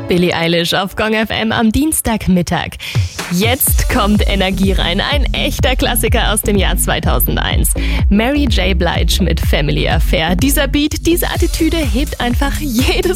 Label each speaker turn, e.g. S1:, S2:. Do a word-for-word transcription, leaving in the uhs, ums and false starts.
S1: Billie Eilish auf Gong F M am Dienstagmittag. Jetzt kommt Energie rein, ein echter Klassiker aus dem Jahr zweitausendeins. Mary J. Blige mit Family Affair. Dieser Beat, diese Attitüde hebt einfach jedes